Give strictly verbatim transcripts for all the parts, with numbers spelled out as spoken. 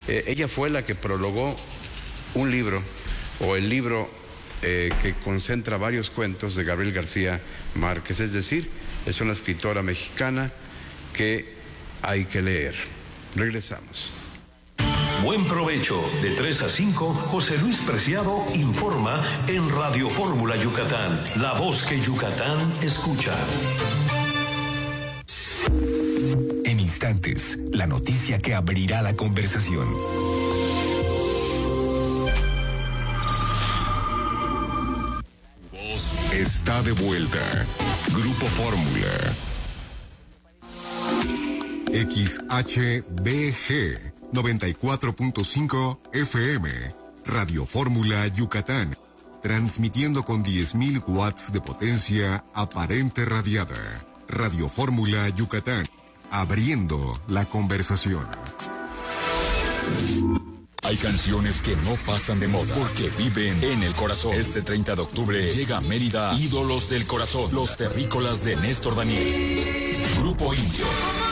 Eh, ella fue la que prologó un libro, o el libro eh, que concentra varios cuentos de Gabriel García Márquez, es decir, es una escritora mexicana que hay que leer. Regresamos. Buen provecho. De tres a cinco, José Luis Preciado informa en Radio Fórmula Yucatán, la voz que Yucatán escucha. En instantes, la noticia que abrirá la conversación. Voz está de vuelta. Grupo Fórmula. X H B G noventa y cuatro punto cinco F M, Radio Fórmula Yucatán, transmitiendo con diez mil watts de potencia aparente radiada. Radio Fórmula Yucatán, abriendo la conversación. Hay canciones que no pasan de moda porque viven en el corazón. Este treinta de octubre llega a Mérida Ídolos del Corazón, los terrícolas de Néstor Daniel, Grupo Indio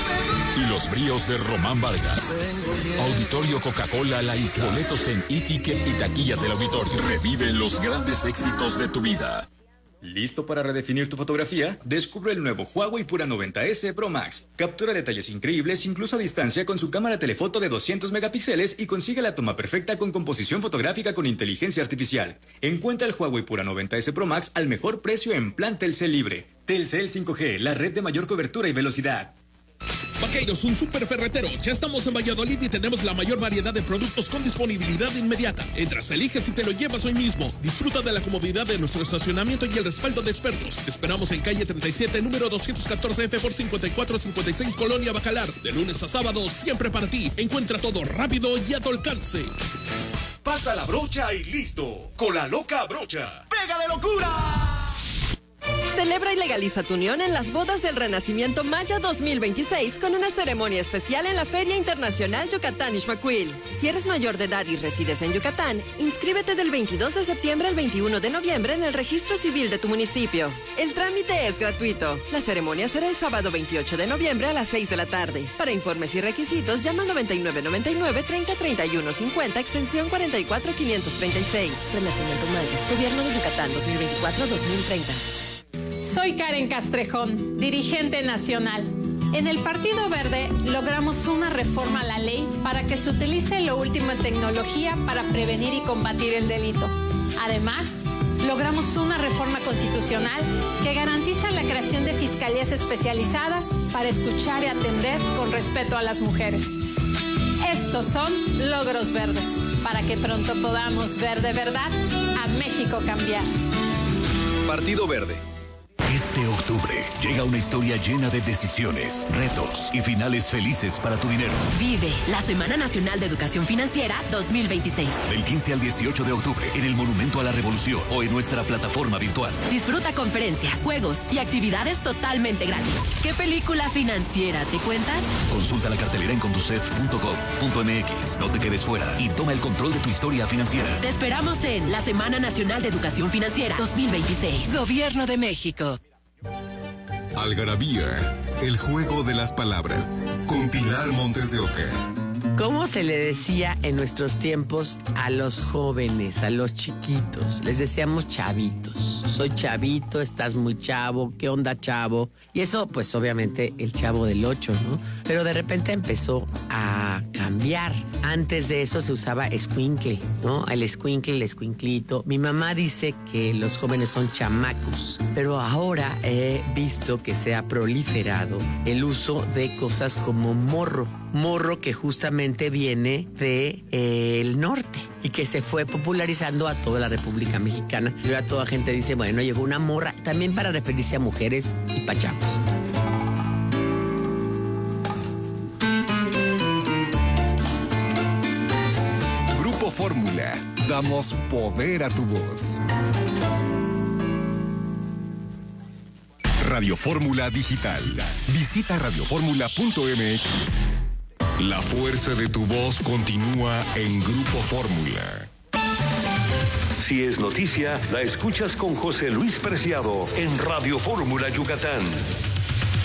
y los bríos de Román Vargas. Auditorio Coca-Cola La Isla. Boletos en e-ticket y taquillas del auditorio. Revive los grandes éxitos de tu vida. ¿Listo para redefinir tu fotografía? Descubre el nuevo Huawei Pura noventa ese Pro Max. Captura detalles increíbles incluso a distancia con su cámara telefoto de doscientos megapíxeles y consigue la toma perfecta con composición fotográfica con inteligencia artificial. Encuentra el Huawei Pura noventa ese Pro Max al mejor precio en plan Telcel Libre. Telcel cinco G, la red de mayor cobertura y velocidad. Vaqueiros, un super ferretero. Ya estamos en Valladolid y tenemos la mayor variedad de productos con disponibilidad inmediata. Entras, eliges y te lo llevas hoy mismo. Disfruta de la comodidad de nuestro estacionamiento y el respaldo de expertos. Te esperamos en calle treinta y siete, número doscientos catorce F por cincuenta y cuatro cincuenta y seis, Colonia Bacalar. De lunes a sábado, siempre para ti. Encuentra todo rápido y a tu alcance. Pasa la brocha y listo. Con la loca brocha. ¡Pega de locura! Celebra y legaliza tu unión en las bodas del Renacimiento Maya dos mil veintiséis con una ceremonia especial en la Feria Internacional Yucatán Ixmaquil. Si eres mayor de edad y resides en Yucatán, inscríbete del veintidós de septiembre al veintiuno de noviembre en el registro civil de tu municipio. El trámite es gratuito. La ceremonia será el sábado veintiocho de noviembre a las seis de la tarde. Para informes y requisitos, llama al noventa y nueve noventa y nueve, treinta, treinta y uno, cincuenta, extensión cuarenta y cuatro quinientos treinta y seis. Renacimiento Maya, Gobierno de Yucatán dos mil veinticuatro a dos mil treinta. Soy Karen Castrejón, dirigente nacional. En el Partido Verde logramos una reforma a la ley para que se utilice lo último en tecnología para prevenir y combatir el delito. Además, logramos una reforma constitucional que garantiza la creación de fiscalías especializadas para escuchar y atender con respeto a las mujeres. Estos son logros verdes, para que pronto podamos ver de verdad a México cambiar. Partido Verde. Este octubre llega una historia llena de decisiones, retos y finales felices para tu dinero. Vive la Semana Nacional de Educación Financiera dos mil veintiséis. Del quince al dieciocho de octubre en el Monumento a la Revolución o en nuestra plataforma virtual. Disfruta conferencias, juegos y actividades totalmente gratis. ¿Qué película financiera te cuentas? Consulta la cartelera en conducef punto gov punto m x. No te quedes fuera y toma el control de tu historia financiera. Te esperamos en la Semana Nacional de Educación Financiera dos mil veintiséis. Gobierno de México. Algarabía, el juego de las palabras, con Pilar Montes de Oca. ¿Cómo se le decía en nuestros tiempos a los jóvenes, a los chiquitos? Les decíamos chavitos. Soy chavito, estás muy chavo, ¿qué onda, chavo? Y eso, pues obviamente, el Chavo del Ocho, ¿no? Pero de repente empezó a cambiar. Antes de eso se usaba escuincle, ¿no? El escuincle, el escuinclito. Mi mamá dice que los jóvenes son chamacos, pero ahora he visto que se ha proliferado el uso de cosas como morro. Morro que justamente viene de eh, el norte y que se fue popularizando a toda la República Mexicana. Y ahora toda gente dice, bueno, llegó una morra, también para referirse a mujeres y pachamos. Grupo Fórmula, damos poder a tu voz. Radio Fórmula Digital. Visita radio fórmula punto m x. La fuerza de tu voz continúa en Grupo Fórmula. Si es noticia, la escuchas con José Luis Preciado en Radio Fórmula Yucatán.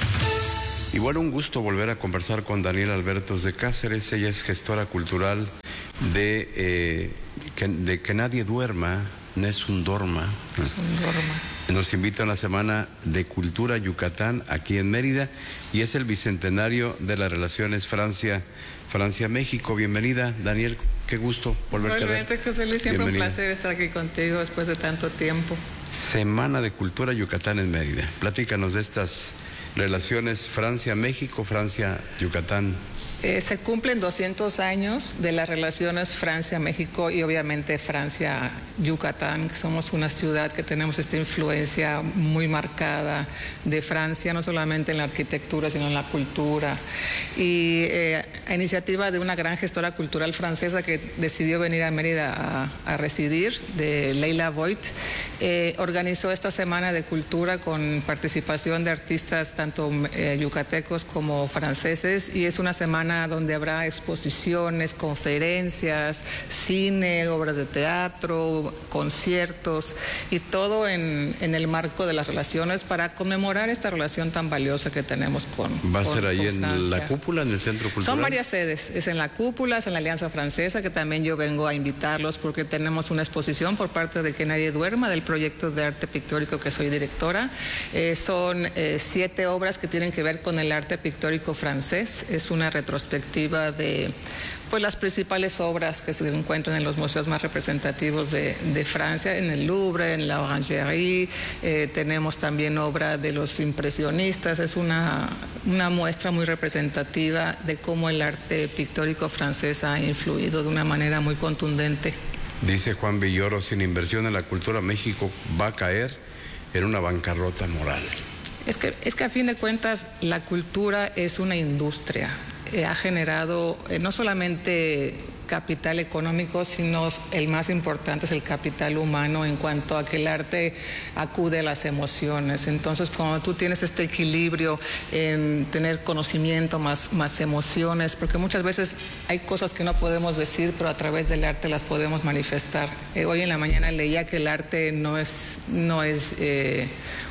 Y bueno, un gusto volver a conversar con Daniela Albertos de Cáceres. Ella es gestora cultural de, eh, que, de que nadie duerma, no es un dorma. Es un dorma. Nos invita a una semana de cultura Yucatán aquí en Mérida y es el bicentenario de las relaciones Francia, Francia-México. Bienvenida, Daniel, qué gusto volverte a ver. Igualmente, José Luis, siempre Bienvenida. Un placer estar aquí contigo después de tanto tiempo. Semana de cultura Yucatán en Mérida. Platícanos de estas relaciones Francia-México, Francia-Yucatán. Eh, se cumplen doscientos años de las relaciones Francia-México y obviamente Francia-Yucatán, que somos una ciudad que tenemos esta influencia muy marcada de Francia, no solamente en la arquitectura, sino en la cultura. Y eh, a iniciativa de una gran gestora cultural francesa que decidió venir a Mérida a, a residir, de Leila Voigt, eh, organizó esta semana de cultura con participación de artistas tanto eh, yucatecos como franceses, y es una semana donde habrá exposiciones, conferencias, cine, obras de teatro, conciertos y todo en, en el marco de las relaciones para conmemorar esta relación tan valiosa que tenemos con ¿Va a con, ser ahí en Francia. La Cúpula, en el Centro Cultural? Son varias sedes, es en La Cúpula, es en la Alianza Francesa, que también yo vengo a invitarlos porque tenemos una exposición por parte de Que Nadie Duerma, del proyecto de arte pictórico que soy directora. Eh, son eh, siete obras que tienen que ver con el arte pictórico francés, es una retrospectiva perspectiva de pues las principales obras que se encuentran en los museos más representativos de, de Francia, en el Louvre, en la Orangerie, eh, tenemos también obra de los impresionistas, es una, una muestra muy representativa de cómo el arte pictórico francés ha influido de una manera muy contundente. Dice Juan Villoro, sin inversión en la cultura México va a caer en una bancarrota moral. Es que, es que a fin de cuentas la cultura es una industria. Eh, ha generado eh, no solamente capital económico, sino el más importante es el capital humano en cuanto a que el arte acude a las emociones. Entonces, cuando tú tienes este equilibrio en tener conocimiento más, más emociones, porque muchas veces hay cosas que no podemos decir, pero a través del arte las podemos manifestar. Eh, hoy en la mañana leía que el arte no es, no es eh,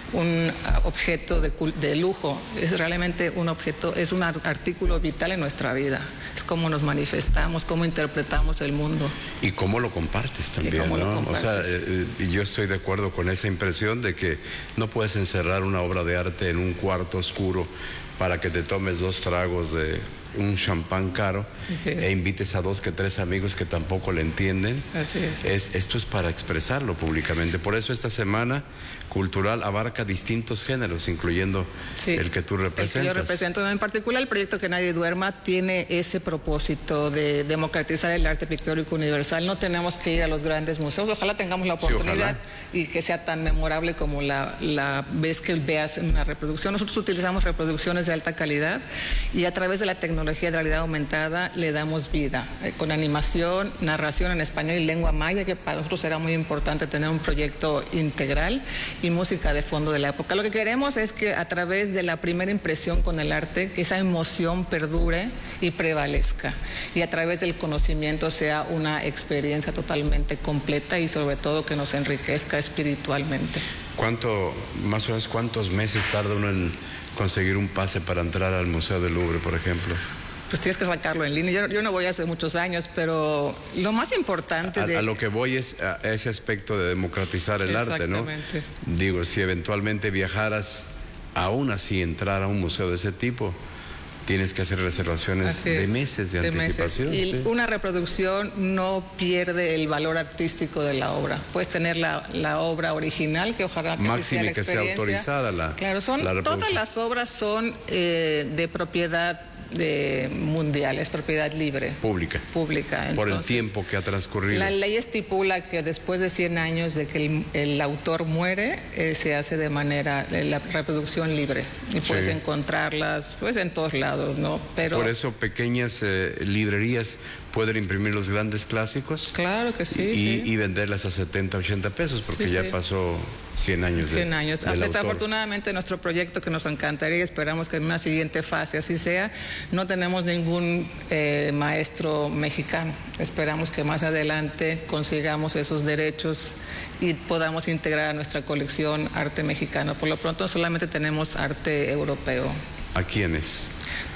un objeto de, de lujo, es realmente un objeto, es un artículo vital en nuestra vida. Es cómo nos manifestamos, cómo interpretamos el mundo. Y cómo lo compartes también, ¿no? Lo compartes. O sea, eh, yo estoy de acuerdo con esa impresión de que no puedes encerrar una obra de arte en un cuarto oscuro para que te tomes dos tragos de un champán caro Así es. E invites a dos que tres amigos que tampoco le entienden. Así es. Es, esto es para expresarlo públicamente. Por eso esta semana cultural abarca distintos géneros, incluyendo sí, el que tú representas. El que yo represento. En particular, el proyecto Que Nadie Duerma tiene ese propósito de democratizar el arte pictórico universal. No tenemos que ir a los grandes museos. Ojalá tengamos la oportunidad sí, y que sea tan memorable como la, la vez que veas en una reproducción. Nosotros utilizamos reproducciones de alta calidad y a través de la tecnología de realidad aumentada le damos vida, eh, con animación, narración en español y lengua maya, que para nosotros era muy importante tener un proyecto integral, y música de fondo de la época. Lo que queremos es que a través de la primera impresión con el arte, que esa emoción perdure y prevalezca, y a través del conocimiento sea una experiencia totalmente completa y sobre todo que nos enriquezca espiritualmente. ¿Cuánto, más o menos cuántos meses tarda uno en conseguir un pase para entrar al Museo del Louvre, por ejemplo? Pues tienes que sacarlo en línea. Yo, yo no voy hace muchos años, pero lo más importante a, de... a lo que voy es a ese aspecto de democratizar el arte, ¿no? Digo, si eventualmente viajaras, aún así entrar a un museo de ese tipo, tienes que hacer reservaciones de meses de, de anticipación. Meses. Y ¿sí? Una reproducción no pierde el valor artístico de la obra. Puedes tener la, la obra original, que ojalá que máxime sea la que sea autorizada la Claro, son, la todas las obras son eh, de propiedad de mundial, es propiedad libre. Pública. Pública. Entonces, por el tiempo que ha transcurrido. La ley estipula que después de cien años de que el, el autor muere, eh, se hace de manera, de la reproducción libre. Y sí, puedes encontrarlas pues en todos lados, ¿no? Pero por eso pequeñas eh, librerías pueden imprimir los grandes clásicos. Claro que sí. Y, sí. y venderlas a setenta, ochenta pesos, porque sí, ya sí. pasó cien años. cien de, años. Desafortunadamente, nuestro proyecto, que nos encantaría y esperamos que en una siguiente fase así sea, no tenemos ningún eh, maestro mexicano. Esperamos que más adelante consigamos esos derechos y podamos integrar a nuestra colección arte mexicano. Por lo pronto solamente tenemos arte europeo. ¿A quiénes?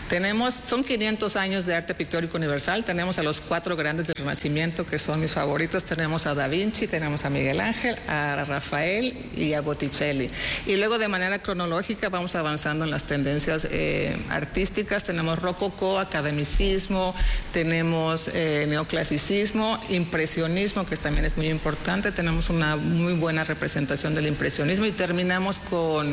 Tenemos, son quinientos años de arte pictórico universal. Tenemos a los cuatro grandes del Renacimiento, que son mis favoritos. Tenemos a Da Vinci, tenemos a Miguel Ángel, a Rafael y a Botticelli. Y luego, de manera cronológica, vamos avanzando en las tendencias eh, artísticas. Tenemos rococó, academicismo, tenemos eh, neoclasicismo, impresionismo, que también es muy importante. Tenemos una muy buena representación del impresionismo y terminamos con,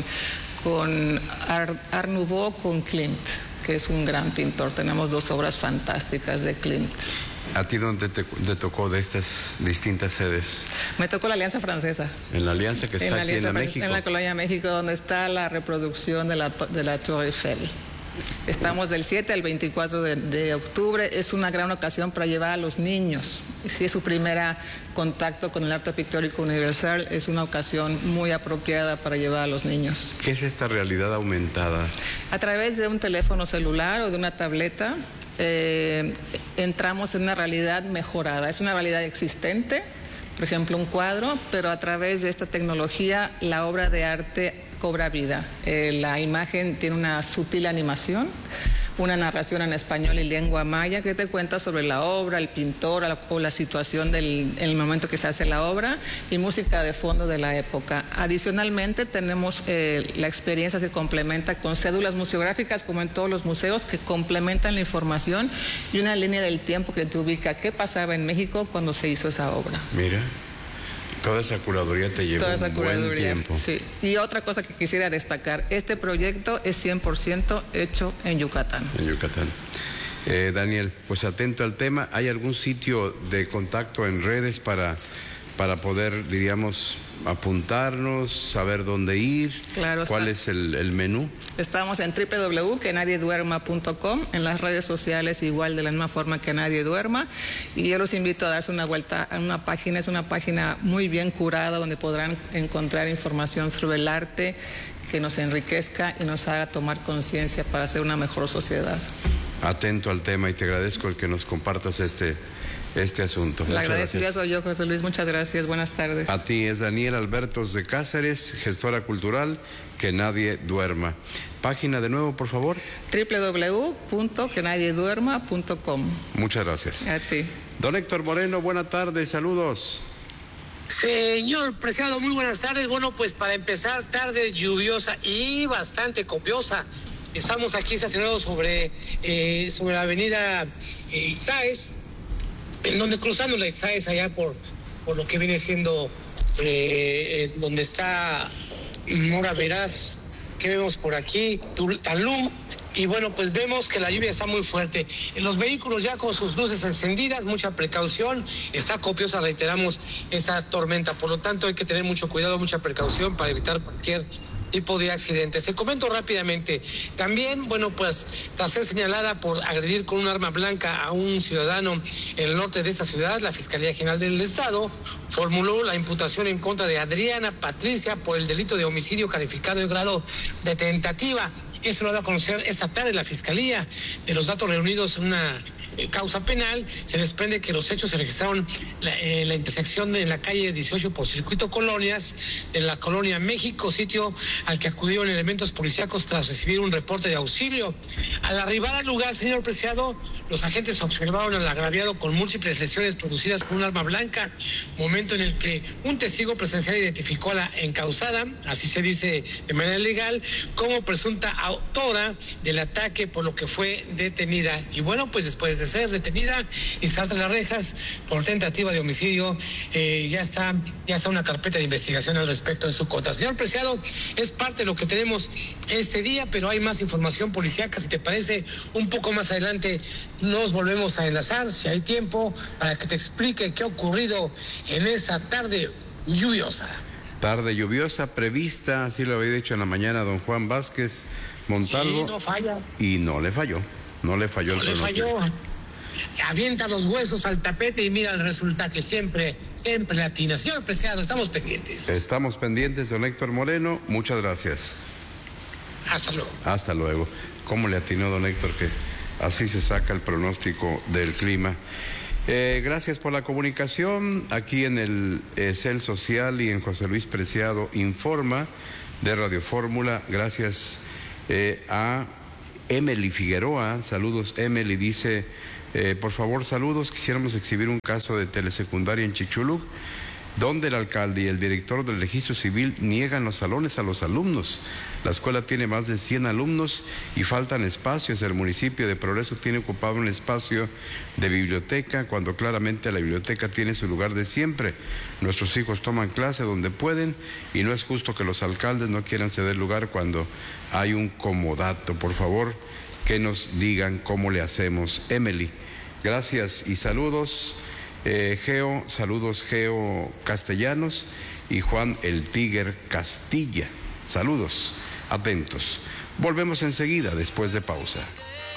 con Art, Art Nouveau, con Klimt, que es un gran pintor. Tenemos dos obras fantásticas de Klimt. ¿A ti dónde te, te tocó de estas distintas sedes? Me tocó la Alianza Francesa. En la Alianza que está en la aquí Alianza en la Fran- México. En la Colonia México, donde está la reproducción de la, de la Torre Eiffel. Estamos del siete al veinticuatro de, de octubre. Es una gran ocasión para llevar a los niños. Si es su primer contacto con el arte pictórico universal, es una ocasión muy apropiada para llevar a los niños. ¿Qué es esta realidad aumentada? A través de un teléfono celular o de una tableta, eh, entramos en una realidad mejorada. Es una realidad existente, por ejemplo, un cuadro, pero a través de esta tecnología la obra de arte cobra vida. Eh, la imagen tiene una sutil animación, una narración en español y lengua maya que te cuenta sobre la obra, el pintor la, o la situación del en el momento que se hace la obra, y música de fondo de la época. Adicionalmente, tenemos eh, la experiencia se complementa con cédulas museográficas, como en todos los museos, que complementan la información, y una línea del tiempo que te ubica qué pasaba en México cuando se hizo esa obra. Mira, toda esa curaduría te llevó Toda esa un buen curaduría, tiempo. sí. Y otra cosa que quisiera destacar, este proyecto es cien por ciento hecho en Yucatán. En Yucatán. Eh, Daniel, pues atento al tema. ¿Hay algún sitio de contacto en redes para, para poder, diríamos, apuntarnos, saber dónde ir? Claro. ¿Cuál está. es el, el menú? Estamos en doble u doble u doble u punto que nadie duerma punto com, en las redes sociales igual, de la misma forma que Nadie Duerma, y yo los invito a darse una vuelta a una página. Es una página muy bien curada donde podrán encontrar información sobre el arte que nos enriquezca y nos haga tomar conciencia para hacer una mejor sociedad. Atento al tema, y te agradezco el que nos compartas este, este asunto. La Muchas agradecida gracias. soy yo, José Luis. Muchas gracias. Buenas tardes. A ti es Daniel Albertos de Cáceres, gestora cultural, Que Nadie Duerma. Página de nuevo, por favor. doble u doble u doble u punto que nadie duerma punto com. Muchas gracias. A ti. Don Héctor Moreno, buena tarde, saludos. Señor Preciado, muy buenas tardes. Bueno, pues para empezar, tarde lluviosa y bastante copiosa. Estamos aquí estacionados sobre, eh, sobre la avenida eh, Itzáez, en donde cruzando la Itzáez allá por, por lo que viene siendo eh, eh, donde está Mora Veraz, que vemos por aquí, Talum. Y bueno, pues vemos que la lluvia está muy fuerte. Los vehículos ya con sus luces encendidas, mucha precaución. Está copiosa, reiteramos, esa tormenta. Por lo tanto, hay que tener mucho cuidado, mucha precaución para evitar cualquier tipo de accidentes. Te comento rápidamente. También, bueno, pues tras ser señalada por agredir con un arma blanca a un ciudadano en el norte de esta ciudad, la Fiscalía General del Estado formuló la imputación en contra de Adriana Patricia por el delito de homicidio calificado de grado de tentativa. Eso lo da a conocer esta tarde la Fiscalía. De los datos reunidos en una eh, causa penal, se desprende que los hechos se registraron en la, eh, la intersección de la calle dieciocho por Circuito Colonias, de la Colonia México, sitio al que acudieron elementos policíacos tras recibir un reporte de auxilio. Al arribar al lugar, señor Preciado, los agentes observaron al agraviado con múltiples lesiones producidas por un arma blanca, momento en el que un testigo presencial identificó a la encausada, así se dice de manera legal, como presunta autora del ataque, por lo que fue detenida. Y bueno, pues después de ser detenida y estar tras las rejas por tentativa de homicidio, eh, ya está ya está una carpeta de investigación al respecto en su contra. Señor Preciado, es parte de lo que tenemos este día, pero hay más información policíaca. Si te parece, un poco más adelante nos volvemos a enlazar, si hay tiempo, para que te explique qué ha ocurrido en esa tarde lluviosa. Tarde lluviosa prevista, así lo había dicho en la mañana don Juan Vázquez Montalvo. Sí, no falla. Y no le falló, no le falló No el le pronóstico. falló. Avienta los huesos al tapete y mira el resultado, que siempre, siempre le atina. Señor Preciado, estamos pendientes. Estamos pendientes, don Héctor Moreno. Muchas gracias. Hasta luego. Hasta luego. ¿Cómo le atinó don Héctor que así se saca el pronóstico del clima? Eh, gracias por la comunicación aquí en el eh, C E L Social y en José Luis Preciado Informa de Radio Fórmula. Gracias eh, a Emily Figueroa, saludos Emily, dice, eh, por favor saludos, quisiéramos exhibir un caso de telesecundaria en Chicxulub, donde el alcalde y el director del registro civil niegan los salones a los alumnos. La escuela tiene más de cien alumnos y faltan espacios. El municipio de Progreso tiene ocupado un espacio de biblioteca cuando claramente la biblioteca tiene su lugar de siempre. Nuestros hijos toman clase donde pueden y no es justo que los alcaldes no quieran ceder lugar cuando hay un comodato. Por favor, que nos digan cómo le hacemos. Emily, gracias y saludos. Eh, Geo, saludos Geo Castellanos y Juan el Tiger Castilla. Saludos, atentos. Volvemos enseguida después de pausa.